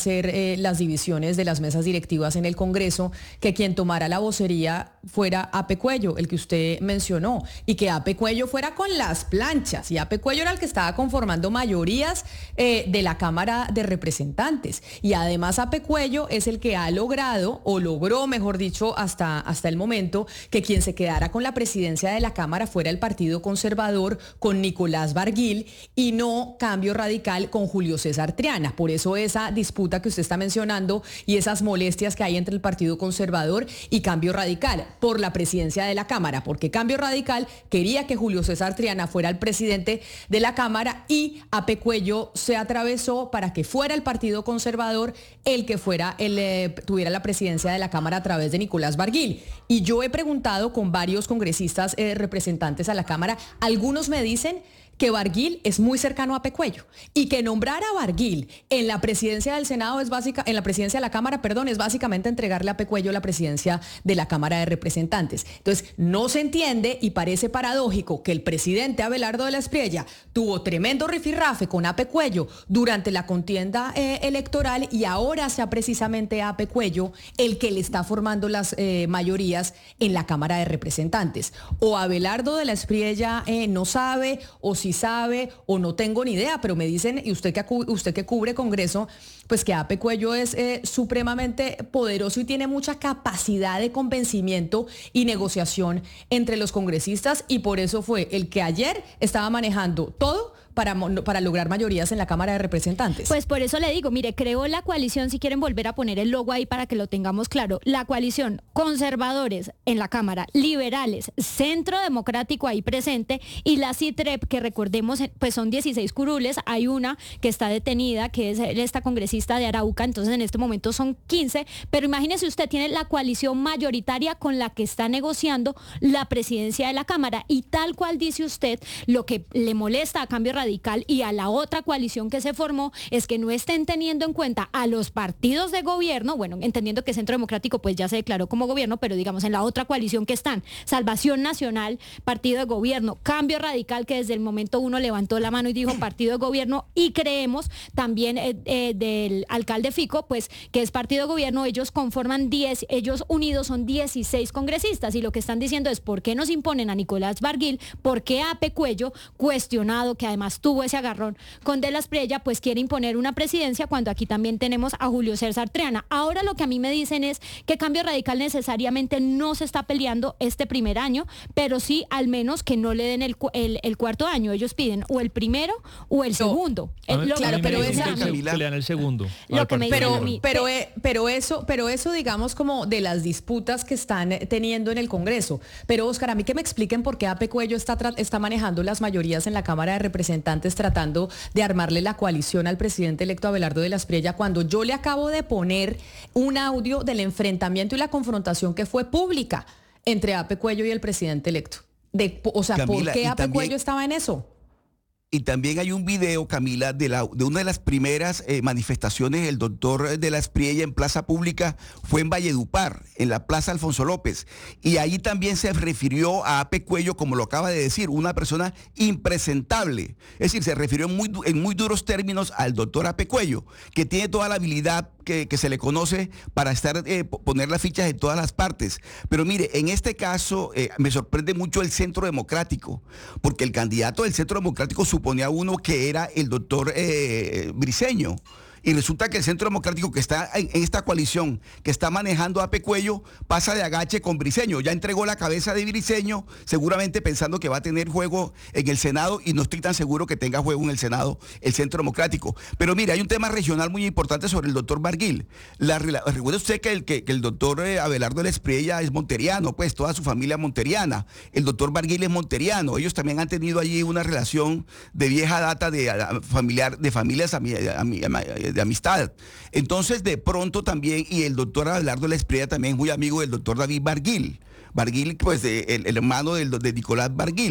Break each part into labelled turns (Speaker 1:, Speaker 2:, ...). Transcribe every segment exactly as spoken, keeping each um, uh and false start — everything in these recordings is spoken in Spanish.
Speaker 1: hacer eh, las divisiones de las mesas directivas en el Congreso, que quien tomara la vocería fuera Ape Cuello, el que usted mencionó, y que Ape Cuello fuera con las planchas, y Ape Cuello era el que estaba conformando mayorías eh, de la Cámara de Representantes, y además Ape Cuello es el que ha logrado, o logró, mejor dicho, hasta, hasta el momento, que quien se quedara con la presidencia de la Cámara fuera el Partido Conservador con Nicolás Barguil, y no Cambio Radical con Julio César Triana. Por eso esa disputa que usted está mencionando y esas molestias que hay entre el Partido Conservador y Cambio Radical por la presidencia de la Cámara, porque Cambio Radical quería que Julio César Triana fuera el presidente de la Cámara y Ape Cuello se atravesó para que fuera el Partido Conservador el que fuera el eh, tuviera la presidencia de la Cámara a través de Nicolás Barguil. Y yo he preguntado con varios congresistas eh, representantes a la Cámara, algunos me dicen que Barguil es muy cercano a Ape Cuello y que nombrar a Barguil en la presidencia del Senado es básica, en la presidencia de la Cámara, perdón, es básicamente entregarle a Ape Cuello la presidencia de la Cámara de Representantes. Entonces, no se entiende y parece paradójico que el presidente Abelardo de la Espriella tuvo tremendo rifirrafe con Ape Cuello durante la contienda eh, electoral y ahora sea precisamente Ape Cuello el que le está formando las eh, mayorías en la Cámara de Representantes. O Abelardo de la Espriella eh, no sabe, o si sabe o no tengo ni idea, pero me dicen, y usted que, usted que cubre Congreso, pues que Ape Cuello es eh, supremamente poderoso y tiene mucha capacidad de convencimiento y negociación entre los congresistas y por eso fue el que ayer estaba manejando todo para, para lograr mayorías en la Cámara de Representantes.
Speaker 2: Pues por eso le digo, mire, creó la coalición, si quieren volver a poner el logo ahí para que lo tengamos claro, la coalición conservadores en la Cámara, liberales, Centro Democrático ahí presente y la C I T R E P, que recordemos, pues son dieciséis curules, hay una que está detenida, que es esta congresista de Arauca, entonces en este momento son quince, pero imagínese usted, tiene la coalición mayoritaria con la que está negociando la presidencia de la Cámara y tal cual dice usted, lo que le molesta a Cambio Radical y a la otra coalición que se formó es que no estén teniendo en cuenta a los partidos de gobierno, bueno, entendiendo que Centro Democrático pues ya se declaró como gobierno, pero digamos en la otra coalición que están, Salvación Nacional, Partido de Gobierno, Cambio Radical, que desde el momento uno levantó la mano y dijo Partido de Gobierno, y creemos también eh, eh, del alcalde Fico, pues que es Partido de Gobierno, ellos conforman diez, ellos unidos son dieciséis congresistas y lo que están diciendo es ¿por qué nos imponen a Nicolás Barguil? ¿Por qué a Ape Cuello, cuestionado, que además tuvo ese agarrón con De la Espriella, pues quiere imponer una presidencia cuando aquí también tenemos a Julio César Triana? Ahora lo que a mí me dicen es que Cambio Radical necesariamente no se está peleando este primer año, pero sí al menos que no le den el, el, el cuarto año. Ellos piden o el primero o el segundo.
Speaker 3: No,
Speaker 2: el, lo,
Speaker 3: claro,
Speaker 2: que
Speaker 3: pero
Speaker 2: me
Speaker 3: esa,
Speaker 2: dicen,
Speaker 3: que le dan el segundo.
Speaker 2: Lo que me dicen
Speaker 1: pero,
Speaker 2: a mí.
Speaker 1: pero, eh, pero eso, pero eso digamos como de las disputas que están teniendo en el Congreso. Pero Óscar, a mí que me expliquen por qué Ape Cuello está, está manejando las mayorías en la Cámara de Representantes tratando de armarle la coalición al presidente electo Abelardo de la Espriella, cuando yo le acabo de poner un audio del enfrentamiento y la confrontación que fue pública entre Ape Cuello y el presidente electo. De, o sea,
Speaker 4: Camila,
Speaker 1: ¿por qué Ape
Speaker 4: también...
Speaker 1: Cuello estaba en eso?
Speaker 4: Y también hay un video, Camila, de, la, de una de las primeras eh, manifestaciones del doctor de la Espriella en plaza pública, fue en Valledupar, en la Plaza Alfonso López. Y ahí también se refirió a Ape Cuello, como lo acaba de decir, una persona impresentable. Es decir, se refirió en muy, en muy duros términos al doctor Ape Cuello, que tiene toda la habilidad que, que se le conoce para estar eh, poner las fichas en todas las partes. Pero mire, en este caso eh, me sorprende mucho el Centro Democrático, porque el candidato del Centro Democrático suponía uno que era el doctor eh, Briceño. Y resulta que el Centro Democrático, que está en, en esta coalición, que está manejando a Ape Cuello, pasa de agache con Briceño. Ya entregó la cabeza de Briceño, seguramente pensando que va a tener juego en el Senado, y no estoy tan seguro que tenga juego en el Senado el Centro Democrático. Pero mire, hay un tema regional muy importante sobre el doctor Barguil. La, recuerde usted que el, que, que el doctor eh, Abelardo de la Espriella es monteriano, pues toda su familia monteriana. El doctor Barguil es monteriano. Ellos también han tenido allí una relación de vieja data de, a, familiar, de familias a, a, a, de amistad. Entonces, de pronto también, y el doctor Abelardo de la Espriella también es muy amigo del doctor David Barguil. Barguil, pues, de, el, el hermano del, de Nicolás Barguil.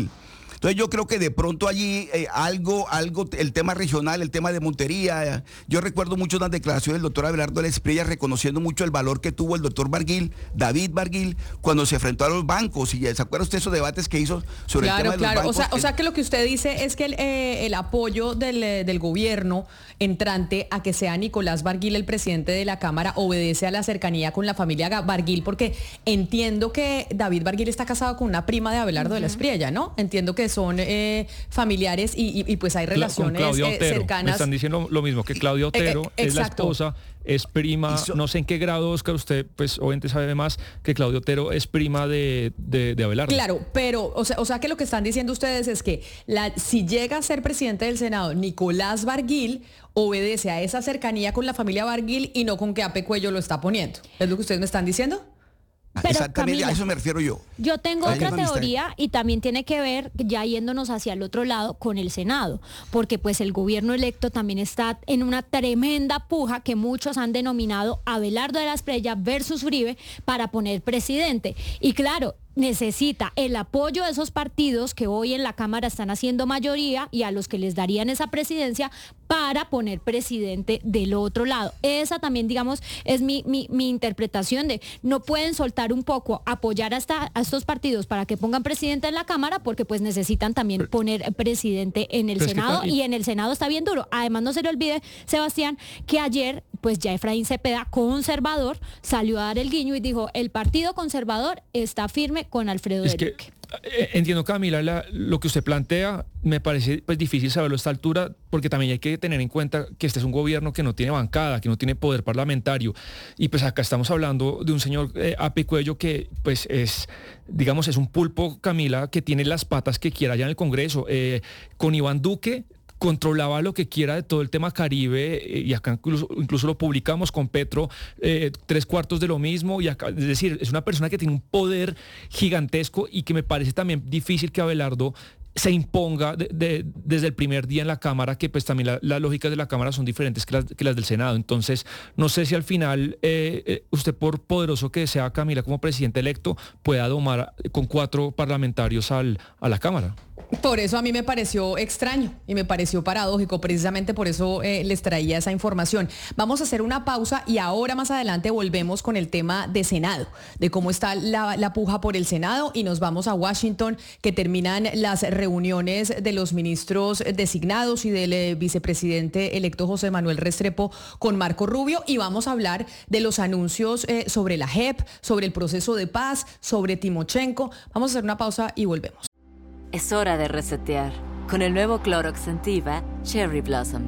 Speaker 4: Entonces yo creo que de pronto allí eh, algo, algo, el tema regional, el tema de Montería, eh, yo recuerdo mucho unas declaraciones del doctor Abelardo Espriella reconociendo mucho el valor que tuvo el doctor Barguil, David Barguil, cuando se enfrentó a los bancos, y ¿se acuerda usted esos debates que hizo sobre
Speaker 1: claro,
Speaker 4: el tema de
Speaker 1: claro.
Speaker 4: los bancos?
Speaker 1: O sea, o sea que lo que usted dice es que el, eh, el apoyo del, eh, del gobierno entrante a que sea Nicolás Barguil el presidente de la Cámara obedece a la cercanía con la familia Barguil, porque entiendo que David Barguil está casado con una prima de Abelardo uh-huh. de la Espriella, ¿no? Entiendo que son eh, familiares y, y, y pues hay relaciones eh, cercanas.
Speaker 3: Me están diciendo lo mismo, que Claudia Otero eh, eh, es la esposa, es prima, so, no sé en qué grado, Oscar, usted pues obviamente sabe más, que Claudia Otero es prima de, de, de Abelardo.
Speaker 1: Claro, pero o sea, o sea que lo que están diciendo ustedes es que la, si llega a ser presidente del Senado Nicolás Barguil, obedece a esa cercanía con la familia Barguil y no con que Ape Cuello lo está poniendo. ¿Es lo que ustedes me están diciendo?
Speaker 2: Pero,
Speaker 4: exactamente,
Speaker 2: Camila,
Speaker 4: a eso me refiero yo.
Speaker 2: Yo tengo Ahí otra teoría y también tiene que ver, ya yéndonos hacia el otro lado, con el Senado, porque pues el gobierno electo también está en una tremenda puja que muchos han denominado Abelardo de la Espriella versus Uribe para poner presidente. Y claro, necesita el apoyo de esos partidos que hoy en la Cámara están haciendo mayoría y a los que les darían esa presidencia para poner presidente del otro lado. Esa también, digamos, es mi, mi, mi interpretación de no pueden soltar un poco, apoyar hasta a estos partidos para que pongan presidente en la Cámara, porque pues necesitan también poner presidente en el Senado, y en el Senado está bien duro. Además, no se le olvide, Sebastián, que ayer pues ya Efraín Cepeda, conservador, salió a dar el guiño y dijo, el Partido Conservador está firme con Alfredo
Speaker 3: es
Speaker 2: de
Speaker 3: que,
Speaker 2: Duque.
Speaker 3: Entiendo, Camila, la, lo que usted plantea me parece pues difícil saberlo a esta altura, porque también hay que tener en cuenta que este es un gobierno que no tiene bancada, que no tiene poder parlamentario, y pues acá estamos hablando de un señor eh, Ape Cuello que pues es, digamos, es un pulpo, Camila, que tiene las patas que quiera allá en el Congreso. Eh, con Iván Duque controlaba lo que quiera de todo el tema Caribe, eh, y acá incluso, incluso lo publicamos con Petro, eh, tres cuartos de lo mismo, y acá, es decir, es una persona que tiene un poder gigantesco y que me parece también difícil que Abelardo se imponga de, de, desde el primer día en la Cámara, que pues también la, las lógicas de la Cámara son diferentes que las, que las del Senado. Entonces, no sé si al final eh, eh, usted, por poderoso que sea, Camila, como presidente electo, pueda domar con cuatro parlamentarios al, a la Cámara.
Speaker 1: Por eso a mí me pareció extraño y me pareció paradójico, precisamente por eso eh, les traía esa información. Vamos a hacer una pausa y ahora más adelante volvemos con el tema de Senado, de cómo está la, la puja por el Senado, y nos vamos a Washington, que terminan las reuniones de los ministros designados y del eh, vicepresidente electo José Manuel Restrepo con Marco Rubio, y vamos a hablar de los anuncios eh, sobre la J E P, sobre el proceso de paz, sobre Timochenko. Vamos a hacer una pausa y volvemos.
Speaker 5: Es hora de resetear con el nuevo Clorox Scentiva Cherry Blossom.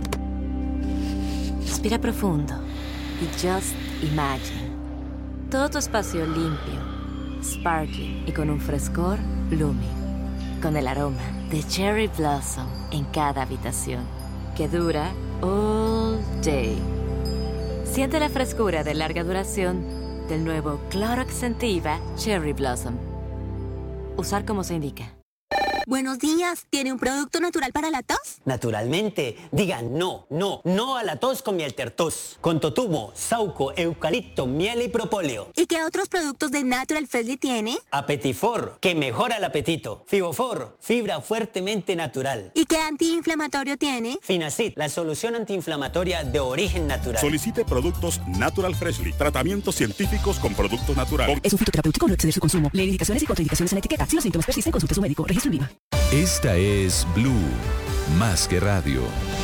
Speaker 5: Respira profundo y just imagine. Todo tu espacio limpio, sparkling y con un frescor blooming. Con el aroma de Cherry Blossom en cada habitación, que dura all day. Siente la frescura de larga duración del nuevo Clorox Scentiva Cherry Blossom. Usar como se indica.
Speaker 6: Buenos días, ¿tiene un producto natural para la tos?
Speaker 7: Naturalmente, diga no, no, no a la tos con miel tertos. Con totumo, sauco, eucalipto, miel y propóleo.
Speaker 6: ¿Y qué otros productos de Natural Freshly tiene?
Speaker 7: Apetifor, que mejora el apetito. Fibofor, fibra fuertemente natural.
Speaker 6: ¿Y qué antiinflamatorio tiene?
Speaker 7: Finacid, la solución antiinflamatoria de origen natural.
Speaker 8: Solicite productos Natural Freshly, tratamientos científicos con productos naturales.
Speaker 9: Es un fitoterapéutico, no exceder su consumo. Lee indicaciones y contraindicaciones en la etiqueta. Si los síntomas persisten, consulte a su médico. Registro Viva.
Speaker 10: Esta es Blue, más que radio.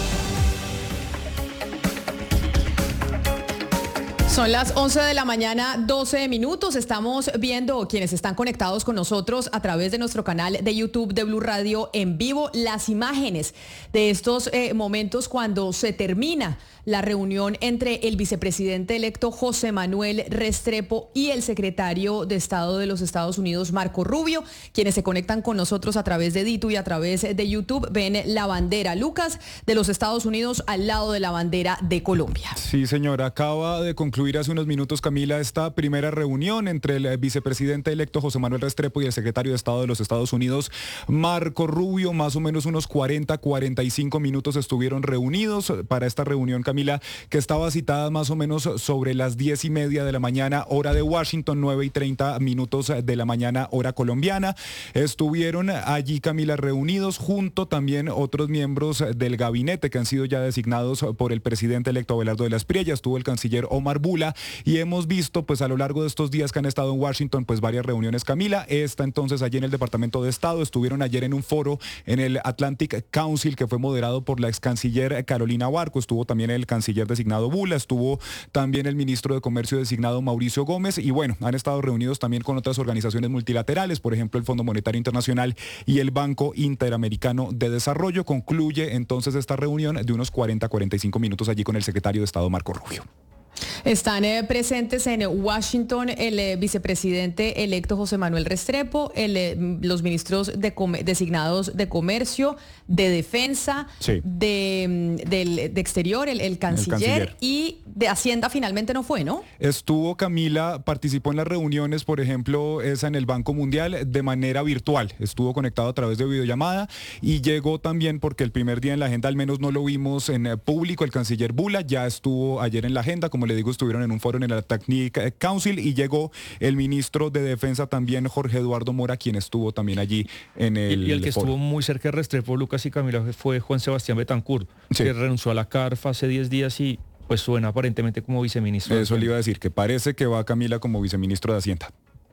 Speaker 1: Son las once de la mañana, doce minutos. Estamos viendo, quienes están conectados con nosotros a través de nuestro canal de YouTube de Blue Radio en vivo, las imágenes de estos eh, momentos cuando se termina la reunión entre el vicepresidente electo José Manuel Restrepo y el secretario de Estado de los Estados Unidos, Marco Rubio. Quienes se conectan con nosotros a través de Ditu y a través de YouTube ven la bandera, Lucas, de los Estados Unidos al lado de la bandera de Colombia.
Speaker 11: Sí, señora, acaba de concluir concluir hace unos minutos, Camila, esta primera reunión entre el vicepresidente electo José Manuel Restrepo y el secretario de Estado de los Estados Unidos, Marco Rubio. Más o menos unos cuarenta, cuarenta y cinco minutos estuvieron reunidos para esta reunión, Camila, que estaba citada más o menos sobre las diez y media de la mañana, hora de Washington, nueve y treinta minutos de la mañana, hora colombiana. Estuvieron allí, Camila, reunidos junto también otros miembros del gabinete que han sido ya designados por el presidente electo Abelardo de la Espriella. Estuvo el canciller Omar Bula y hemos visto pues a lo largo de estos días que han estado en Washington pues varias reuniones, Camila. Esta entonces allí en el Departamento de Estado, estuvieron ayer en un foro en el Atlantic Council que fue moderado por la ex canciller Carolina Barco. Estuvo también el canciller designado Bula, estuvo también el ministro de Comercio designado Mauricio Gómez y bueno, han estado reunidos también con otras organizaciones multilaterales, por ejemplo el Fondo Monetario Internacional y el Banco Interamericano de Desarrollo. Concluye entonces esta reunión de unos cuarenta, cuarenta y cinco minutos allí con el secretario de Estado Marco Rubio.
Speaker 1: Están eh, presentes en Washington el eh, vicepresidente electo José Manuel Restrepo, el, eh, los ministros de designados de Comercio, de Defensa, sí. de, de, de Exterior, el, el, canciller, el canciller y de Hacienda finalmente no fue, ¿no?
Speaker 11: Estuvo, Camila, participó en las reuniones, por ejemplo, esa en el Banco Mundial de manera virtual. Estuvo conectado a través de videollamada y llegó también porque el primer día en la agenda al menos no lo vimos en eh, público, el canciller Bula ya estuvo ayer en la agenda, como le digo, estuvieron en un foro en el Atlantic Council y llegó el ministro de Defensa también, Jorge Eduardo Mora, quien estuvo también allí en el
Speaker 3: Y, y el que
Speaker 11: foro.
Speaker 3: estuvo muy cerca de Restrepo, Lucas y Camila, fue Juan Sebastián Betancourt, sí. que renunció a la C A R F hace diez días y pues suena aparentemente como viceministro.
Speaker 11: Eso le iba a decir, que parece que va Camila como viceministro de Hacienda.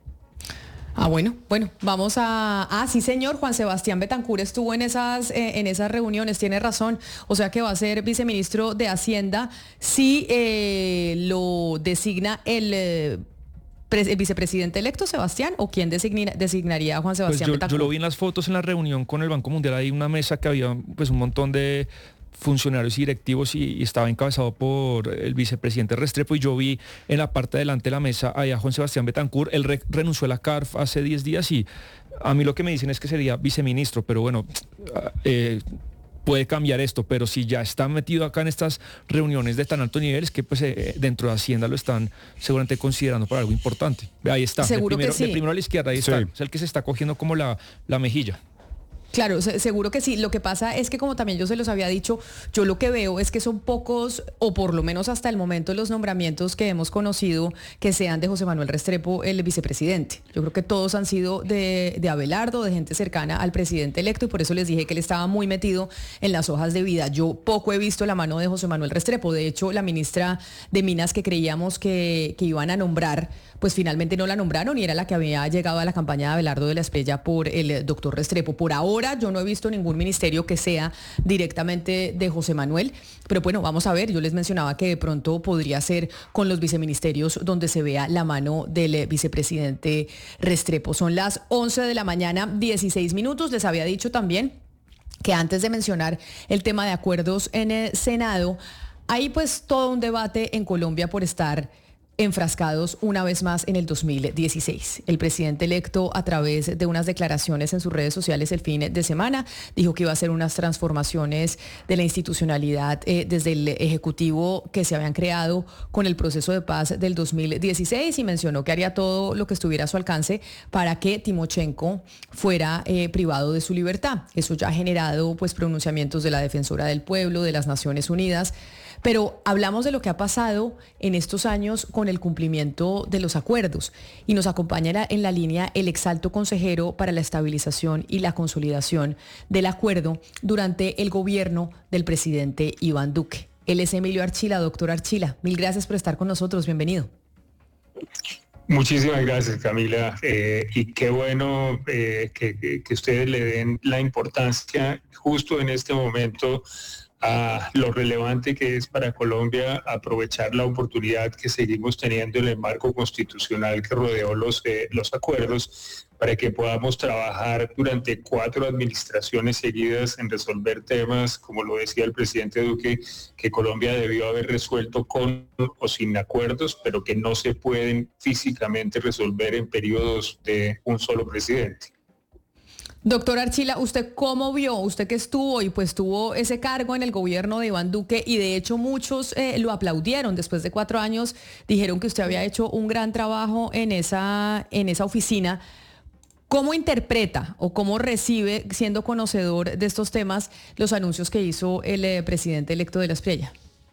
Speaker 1: Ah, bueno, bueno, vamos a... Ah, sí, señor, Juan Sebastián Betancourt estuvo en esas, eh, en esas reuniones, tiene razón. O sea que va a ser viceministro de Hacienda si eh, lo designa el... Eh, ¿El vicepresidente electo Sebastián o quién designa, designaría a Juan Sebastián
Speaker 3: pues yo,
Speaker 1: Betancourt?
Speaker 3: Yo lo vi en las fotos en la reunión con el Banco Mundial, hay una mesa que había pues un montón de funcionarios y directivos y, y estaba encabezado por el vicepresidente Restrepo y yo vi en la parte de delante de la mesa a Juan Sebastián Betancourt. Él re, renunció a la C A R F hace diez días y a mí lo que me dicen es que sería viceministro, pero bueno... Eh, puede cambiar esto, pero si ya está metido acá en estas reuniones de tan alto nivel, es que pues eh, dentro de Hacienda lo están seguramente considerando para algo importante. Ahí está,
Speaker 1: seguro
Speaker 3: de primero,
Speaker 1: que sí.
Speaker 3: de primero a la izquierda, ahí
Speaker 11: sí.
Speaker 3: está, es el que se está cogiendo como la, la mejilla.
Speaker 1: Claro, seguro que sí. Lo que pasa es que, como también yo se los había dicho, yo lo que veo es que son pocos, o por lo menos hasta el momento, los nombramientos que hemos conocido que sean de José Manuel Restrepo, el vicepresidente. Yo creo que todos han sido de, de Abelardo, de gente cercana al presidente electo, y por eso les dije que él estaba muy metido en las hojas de vida. Yo poco he visto la mano de José Manuel Restrepo. De hecho, la ministra de Minas que creíamos que, que iban a nombrar, pues finalmente no la nombraron y era la que había llegado a la campaña de Abelardo de la Espriella por el doctor Restrepo. Por ahora yo no he visto ningún ministerio que sea directamente de José Manuel, pero bueno, vamos a ver. Yo les mencionaba que de pronto podría ser con los viceministerios donde se vea la mano del vicepresidente Restrepo. Son las once de la mañana, dieciséis minutos. Les había dicho también que antes de mencionar el tema de acuerdos en el Senado, hay pues todo un debate en Colombia por estar enfrascados una vez más en el dos mil dieciséis. El presidente electo, a través de unas declaraciones en sus redes sociales el fin de semana, dijo que iba a hacer unas transformaciones de la institucionalidad eh, desde el Ejecutivo que se habían creado con el proceso de paz del dos mil dieciséis y mencionó que haría todo lo que estuviera a su alcance para que Timochenko fuera eh, privado de su libertad. Eso ya ha generado pues pronunciamientos de la Defensora del Pueblo, de las Naciones Unidas. Pero hablamos de lo que ha pasado en estos años con el cumplimiento de los acuerdos y nos acompaña en la línea el exalto consejero para la estabilización y la consolidación del acuerdo durante el gobierno del presidente Iván Duque. Él es Emilio Archila. Doctor Archila, mil gracias por estar con nosotros. Bienvenido.
Speaker 12: Muchísimas gracias, Camila. Eh, y qué bueno eh, que, que ustedes le den la importancia justo en este momento a lo relevante que es para Colombia aprovechar la oportunidad que seguimos teniendo en el marco constitucional que rodeó los, eh, los acuerdos para que podamos trabajar durante cuatro administraciones seguidas en resolver temas, como lo decía el presidente Duque, que Colombia debió haber resuelto con o sin acuerdos, pero que no se pueden físicamente resolver en periodos de un solo presidente.
Speaker 1: Doctor Archila, ¿usted cómo vio, usted que estuvo y pues tuvo ese cargo en el gobierno de Iván Duque y de hecho muchos eh, lo aplaudieron después de cuatro años, dijeron que usted había hecho un gran trabajo en esa, en esa oficina? ¿Cómo interpreta o cómo recibe, siendo conocedor de estos temas, los anuncios que hizo el eh, presidente electo de la Espriella?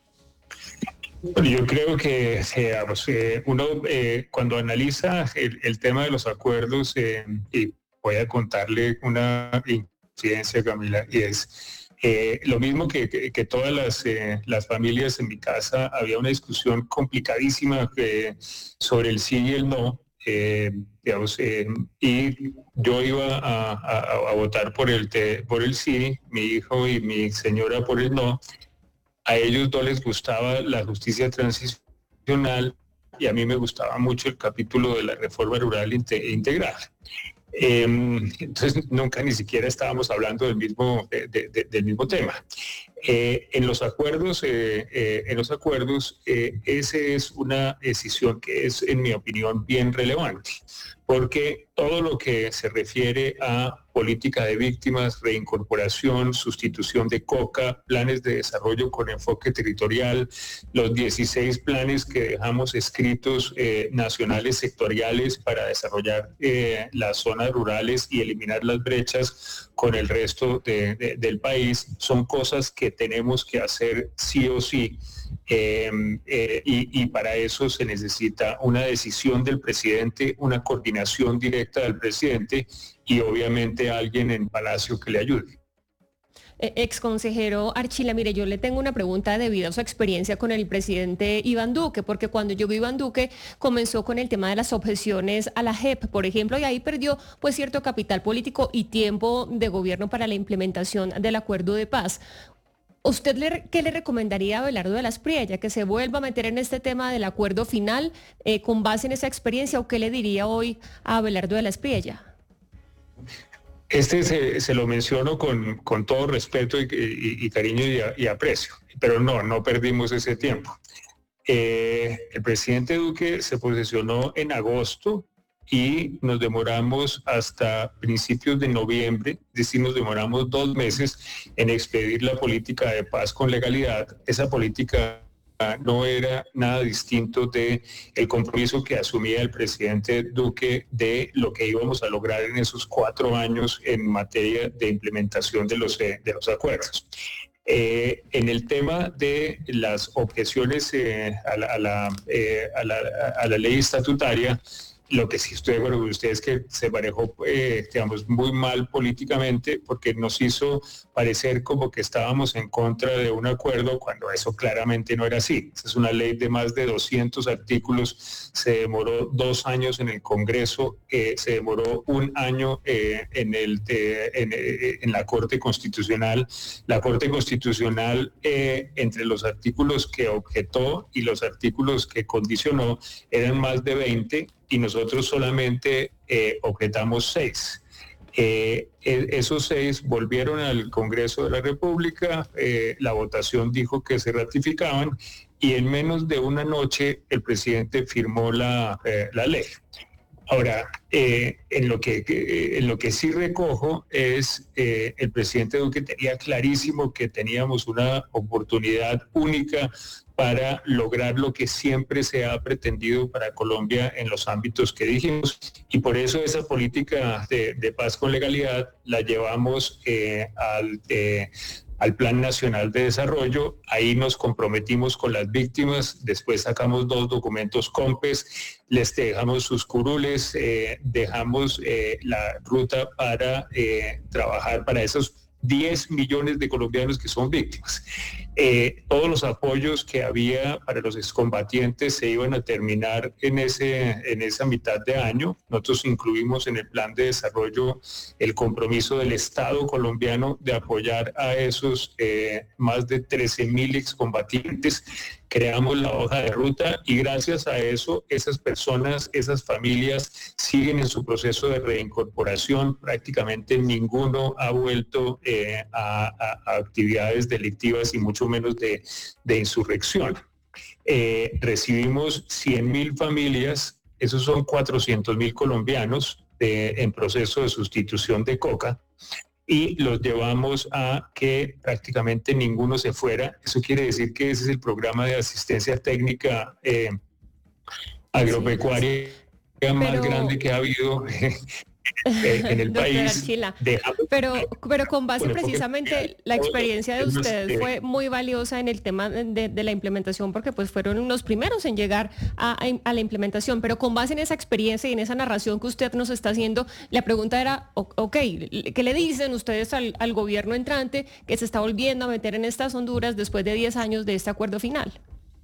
Speaker 12: Bueno, yo creo que eh, eh, uno eh, cuando analiza el, el tema de los acuerdos, eh, y voy a contarle una incidencia, Camila, y es eh, lo mismo que, que, que todas las, eh, las familias en mi casa, había una discusión complicadísima eh, sobre el sí y el no, eh, digamos, eh, y yo iba a, a, a votar por el, por el sí, mi hijo y mi señora por el no. A ellos no les gustaba la justicia transicional y a mí me gustaba mucho el capítulo de la reforma rural integral. Eh, entonces nunca ni siquiera estábamos hablando del mismo, de, de, del mismo tema. Eh, en los acuerdos, eh, eh, en los acuerdos, eh, esa es una decisión que es, en mi opinión, bien relevante, porque todo lo que se refiere a política de víctimas, reincorporación, sustitución de COCA, planes de desarrollo con enfoque territorial, los dieciséis planes que dejamos escritos eh, nacionales sectoriales para desarrollar eh, las zonas rurales y eliminar las brechas con el resto de, de, del país, son cosas que tenemos que hacer sí o sí. Eh, eh, y, y para eso se necesita una decisión del presidente, una coordinación directa del presidente y obviamente alguien en Palacio que le ayude.
Speaker 13: Eh, ex consejero Archila, mire, yo le tengo una pregunta debido a su experiencia con el presidente Iván Duque, porque cuando llegó Iván Duque comenzó con el tema de las objeciones a la J E P, por ejemplo, y ahí perdió pues cierto capital político y tiempo de gobierno para la implementación del acuerdo de paz. ¿Usted le, qué le recomendaría a Abelardo de la Espriella? ¿Que se vuelva a meter en este tema del acuerdo final eh, con base en esa experiencia? ¿O qué le diría hoy a Abelardo de la Espriella?
Speaker 12: Este se, se lo menciono con, con todo respeto y, y, y cariño y, y aprecio, pero no, no perdimos ese tiempo. Eh, el presidente Duque se posesionó en agosto y nos demoramos hasta principios de noviembre, es decir, nos demoramos dos meses en expedir la política de paz con legalidad. Esa política no era nada distinto de el compromiso que asumía el presidente Duque de lo que íbamos a lograr en esos cuatro años en materia de implementación de los, de los acuerdos. Eh, en el tema de las objeciones eh, a, la, a, la, eh, a, la, a la ley estatutaria, lo que sí estoy de acuerdo con ustedes es que se manejó, eh, digamos, muy mal políticamente porque nos hizo parecer como que estábamos en contra de un acuerdo cuando eso claramente no era así. Esa es una ley de más de doscientos artículos, se demoró dos años en el Congreso, eh, se demoró un año eh, en, el, de, en, eh, en la Corte Constitucional. La Corte Constitucional, eh, entre los artículos que objetó y los artículos que condicionó, eran más de veinte, y nosotros solamente eh, objetamos seis. Eh, esos seis volvieron al Congreso de la República, eh, la votación dijo que se ratificaban y en menos de una noche el presidente firmó la, eh, la ley. Ahora, eh, en, lo que, eh, en lo que sí recojo es eh, el presidente Duque tenía clarísimo que teníamos una oportunidad única para lograr lo que siempre se ha pretendido para Colombia en los ámbitos que dijimos. Y por eso esa política de, de paz con legalidad la llevamos eh, al, eh, al Plan Nacional de Desarrollo. Ahí nos comprometimos con las víctimas, después sacamos dos documentos COMPES, les dejamos sus curules, eh, dejamos eh, la ruta para eh, trabajar para esos diez millones de colombianos que son víctimas. Eh, todos los apoyos que había para los excombatientes se iban a terminar en, ese, en esa mitad de año. Nosotros incluimos en el plan de desarrollo el compromiso del Estado colombiano de apoyar a esos eh, más de trece mil excombatientes. Creamos la hoja de ruta y gracias a eso esas personas, esas familias siguen en su proceso de reincorporación. Prácticamente ninguno ha vuelto eh, a, a, a actividades delictivas y mucho menos de, de insurrección. Eh, recibimos cien mil familias, esos son cuatrocientos mil colombianos de, en proceso de sustitución de COCA. y los llevamos a que prácticamente ninguno se fuera. Eso quiere decir que ese es el programa de asistencia técnica eh, agropecuaria sí, más pero... grande que ha habido Eh, en el país.
Speaker 13: Archila, pero, pero con base bueno, precisamente la experiencia de ustedes fue muy valiosa en el tema de, de la implementación, porque pues fueron los primeros en llegar a, a la implementación, pero con base en esa experiencia y en esa narración que usted nos está haciendo, la pregunta era, ok, ¿qué le dicen ustedes al, al gobierno entrante que se está volviendo a meter en estas Honduras después de diez años de este acuerdo final?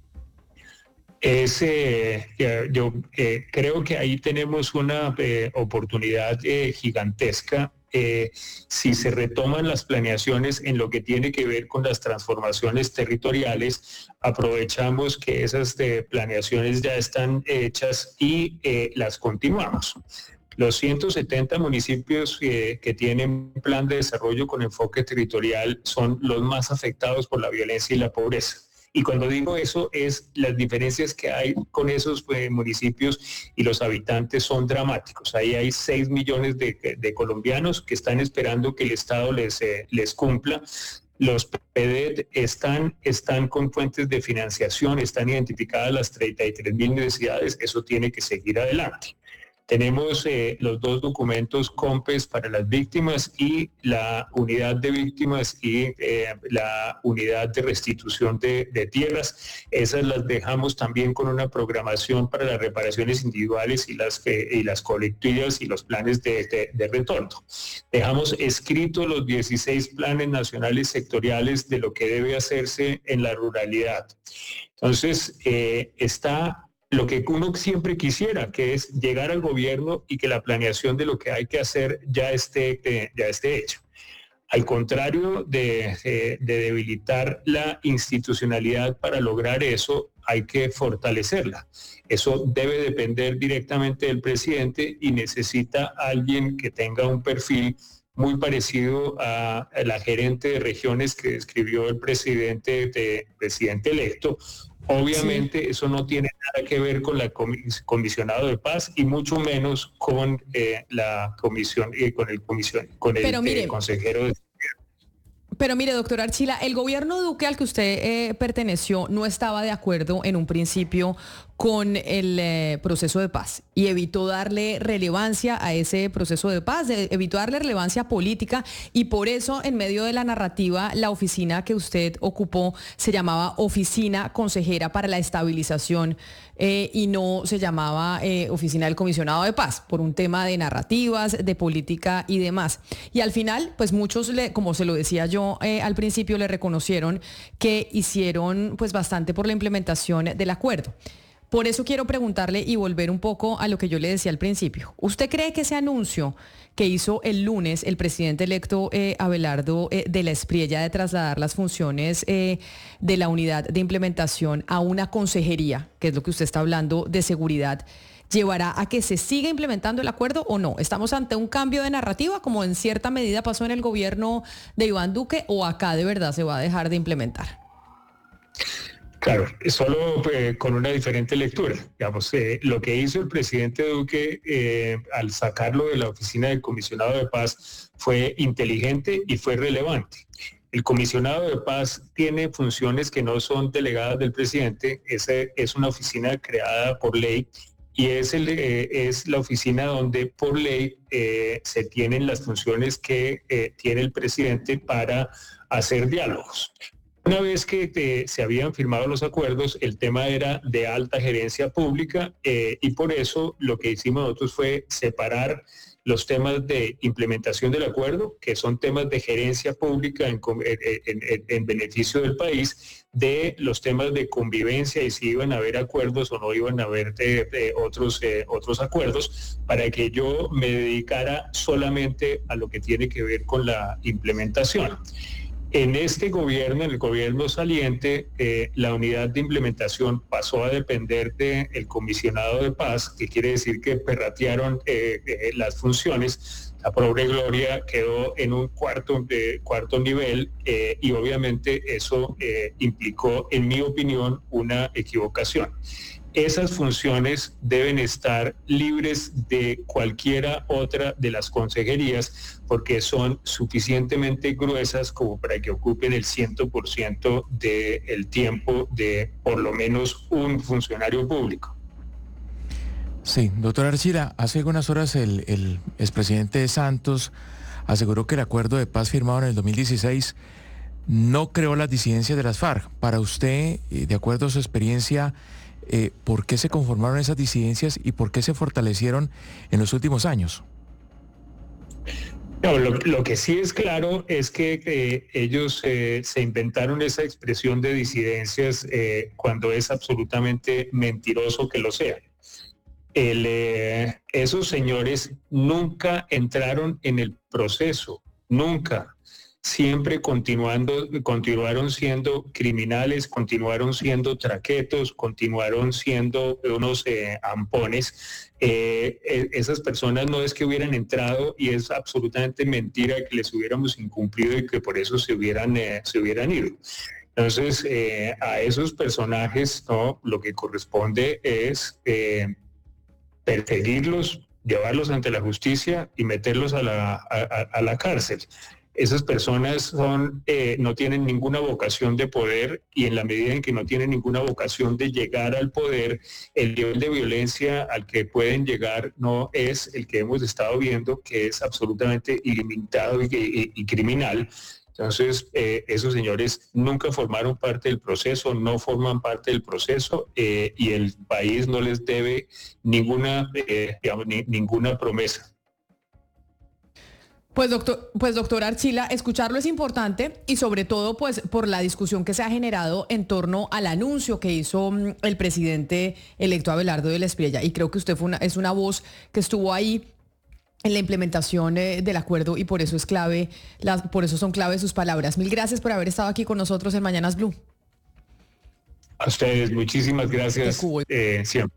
Speaker 12: Es, eh, yo eh, creo que ahí tenemos una eh, oportunidad eh, gigantesca eh, si se retoman las planeaciones en lo que tiene que ver con las transformaciones territoriales. Aprovechamos que esas eh, planeaciones ya están hechas y eh, las continuamos. Los ciento setenta municipios eh, que tienen plan de desarrollo con enfoque territorial son los más afectados por la violencia y la pobreza. Y cuando digo eso, es las diferencias que hay con esos eh, municipios y los habitantes son dramáticos. Ahí hay seis millones de, de colombianos que están esperando que el Estado les, eh, les cumpla. Los P D E T están, están con fuentes de financiación, están identificadas las treinta y tres mil necesidades. Eso tiene que seguir adelante. Tenemos eh, los dos documentos COMPES para las víctimas y la unidad de víctimas y eh, la unidad de restitución de, de tierras. Esas las dejamos también con una programación para las reparaciones individuales y las, eh, y las colectivas y los planes de, de, de retorno. Dejamos escritos los dieciséis planes nacionales sectoriales de lo que debe hacerse en la ruralidad. Entonces, eh, está lo que uno siempre quisiera, que es llegar al gobierno y que la planeación de lo que hay que hacer ya esté, eh, ya esté hecho. Al contrario de, de, de debilitar la institucionalidad para lograr eso, hay que fortalecerla. Eso debe depender directamente del presidente y necesita alguien que tenga un perfil muy parecido a la gerente de regiones que describió el presidente, de, presidente electo. Obviamente sí. Eso no tiene nada que ver con la comis comisionado de paz y mucho menos con eh, la comisión y eh, con el comisión con el
Speaker 1: Pero mire,
Speaker 12: eh, consejero de
Speaker 1: Pero mire, doctor Archila, el gobierno Duque al que usted eh, perteneció no estaba de acuerdo en un principio con el eh, proceso de paz y evitó darle relevancia a ese proceso de paz, de, evitó darle relevancia política y por eso en medio de la narrativa la oficina que usted ocupó se llamaba Oficina Consejera para la Estabilización eh, y no se llamaba eh, Oficina del Comisionado de Paz por un tema de narrativas, de política y demás. Y al final, pues muchos, le, como se lo decía yo eh, al principio, le reconocieron que hicieron pues bastante por la implementación del acuerdo. Por eso quiero preguntarle y volver un poco a lo que yo le decía al principio. ¿Usted cree que ese anuncio que hizo el lunes el presidente electo eh, Abelardo eh, de la Espriella de trasladar las funciones eh, de la unidad de implementación a una consejería, que es lo que usted está hablando de seguridad, llevará a que se siga implementando el acuerdo o no? ¿Estamos ante un cambio de narrativa como en cierta medida pasó en el gobierno de Iván Duque o acá de verdad se va a dejar de implementar?
Speaker 12: Claro, solo eh, con una diferente lectura. Digamos, eh, lo que hizo el presidente Duque eh, al sacarlo de la oficina del comisionado de paz fue inteligente y fue relevante. El comisionado de paz tiene funciones que no son delegadas del presidente. Esa es una oficina creada por ley y es, el, eh, es la oficina donde por ley eh, se tienen las funciones que eh, tiene el presidente para hacer diálogos. Una vez que eh, se habían firmado los acuerdos, el tema era de alta gerencia pública eh, y por eso lo que hicimos nosotros fue separar los temas de implementación del acuerdo, que son temas de gerencia pública en, en, en, en beneficio del país, de los temas de convivencia y si iban a haber acuerdos o no iban a haber de, de otros, eh, otros acuerdos, para que yo me dedicara solamente a lo que tiene que ver con la implementación. En este gobierno, en el gobierno saliente, eh, la unidad de implementación pasó a depender del comisionado de paz, que quiere decir que perratearon eh, eh, las funciones. La pobre Gloria quedó en un cuarto, de, cuarto nivel eh, y obviamente eso eh, implicó, en mi opinión, una equivocación. esas funciones deben estar libres de cualquiera otra de las consejerías porque son suficientemente gruesas como para que ocupen el cien por ciento del tiempo de por lo menos un funcionario público.
Speaker 14: Sí, doctor Archila, hace algunas horas el, el expresidente Santos aseguró que el acuerdo de paz firmado en el dos mil dieciséis no creó las disidencias de las FARC. Para usted, de acuerdo a su experiencia, Eh, ¿por qué se conformaron esas disidencias y por qué se fortalecieron en los últimos años?
Speaker 12: No, lo, lo que sí es claro es que eh, ellos eh, se inventaron esa expresión de disidencias eh, cuando es absolutamente mentiroso que lo sea. El, eh, esos señores nunca entraron en el proceso, nunca. Siempre continuando, continuaron siendo criminales, continuaron siendo traquetos, continuaron siendo unos eh, ampones. Eh, eh, esas personas no es que hubieran entrado y es absolutamente mentira que les hubiéramos incumplido y que por eso se hubieran, eh, se hubieran ido. Entonces, eh, a esos personajes, ¿no?, lo que corresponde es eh, perseguirlos, llevarlos ante la justicia y meterlos a la, a, a la cárcel. Esas personas son, eh, no tienen ninguna vocación de poder y en la medida en que no tienen ninguna vocación de llegar al poder, el nivel de violencia al que pueden llegar no es el que hemos estado viendo, que es absolutamente ilimitado y, y, y criminal. Entonces, eh, esos señores nunca formaron parte del proceso, no forman parte del proceso eh, y el país no les debe ninguna, eh, digamos, ni, ninguna promesa.
Speaker 1: Pues doctor, pues doctor Archila, escucharlo es importante y sobre todo pues por la discusión que se ha generado en torno al anuncio que hizo el presidente electo Abelardo de la Espriella. Y creo que usted fue una, es una voz que estuvo ahí en la implementación eh, del acuerdo y por eso es clave, las, por eso son clave sus palabras. Mil gracias por haber estado aquí con nosotros en Mañanas Blue.
Speaker 12: A ustedes, muchísimas gracias. Eh, siempre.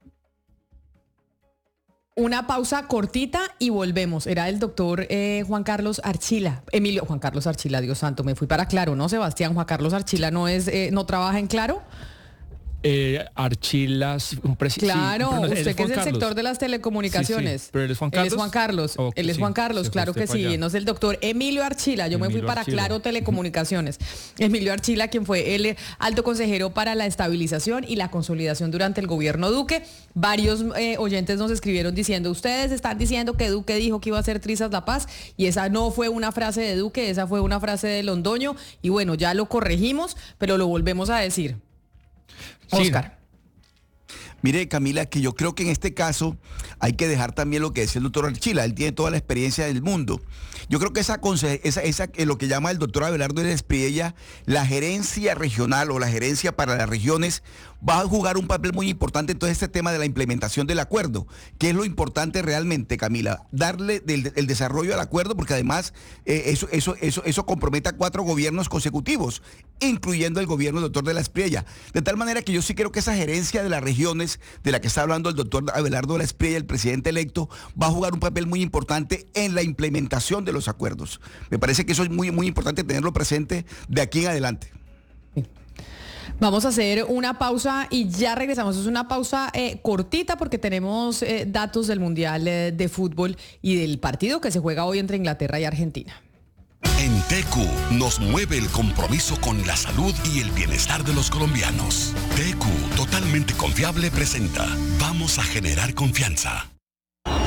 Speaker 1: Una pausa cortita y volvemos. Era el doctor eh, Juan Carlos Archila. Emilio, Juan Carlos Archila, Dios santo, me fui para Claro, ¿no, Sebastián? Juan Carlos Archila no es, eh, no trabaja en Claro.
Speaker 3: Eh, Archila, un presidente.
Speaker 1: Claro,
Speaker 3: sí, no,
Speaker 1: usted
Speaker 3: es
Speaker 1: que es del
Speaker 3: Carlos.
Speaker 1: sector de las telecomunicaciones.
Speaker 3: Sí, sí. ¿Pero él es Juan Carlos?
Speaker 1: Él es Juan Carlos,
Speaker 3: okay,
Speaker 1: él es
Speaker 3: sí,
Speaker 1: Juan Carlos, claro que sí, no es el doctor Emilio Archila. Yo Emilio me fui para Archila. Claro Telecomunicaciones. Emilio Archila, quien fue el alto consejero para la estabilización y la consolidación durante el gobierno Duque. Varios eh, oyentes nos escribieron diciendo, ustedes están diciendo que Duque dijo que iba a hacer trizas la paz, y esa no fue una frase de Duque, esa fue una frase de Londoño, y bueno, ya lo corregimos, pero lo volvemos a decir. Oscar.
Speaker 4: Sí. Mire, Camila, que yo creo que en este caso hay que dejar también lo que decía el doctor Archila. Él tiene toda la experiencia del mundo. Yo creo que esa, esa, esa lo que llama el doctor Abelardo de la Espriella, la gerencia regional o la gerencia para las regiones, va a jugar un papel muy importante en todo este tema de la implementación del acuerdo. ¿Qué es lo importante realmente, Camila? Darle del, el desarrollo al acuerdo, porque además eh, eso, eso, eso, eso compromete a cuatro gobiernos consecutivos, incluyendo el gobierno del doctor de la Espriella. De tal manera que yo sí creo que esa gerencia de las regiones, de la que está hablando el doctor Abelardo de la Espriella, el presidente electo, va a jugar un papel muy importante en la implementación de los acuerdos. Me parece que eso es muy, muy importante tenerlo presente de aquí en adelante.
Speaker 1: Vamos a hacer una pausa y ya regresamos. Es una pausa eh, cortita porque tenemos eh, datos del Mundial eh, de Fútbol y del partido que se juega hoy entre Inglaterra y Argentina.
Speaker 15: En T Q nos mueve el compromiso con la salud y el bienestar de los colombianos. T Q, totalmente confiable, presenta Vamos a generar confianza.